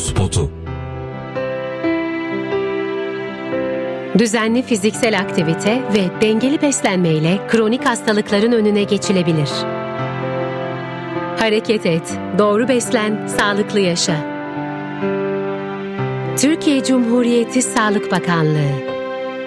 spotu. Düzenli fiziksel aktivite ve dengeli beslenmeyle kronik hastalıkların önüne geçilebilir. Hareket et, doğru beslen, sağlıklı yaşa. Türkiye Cumhuriyeti Sağlık Bakanlığı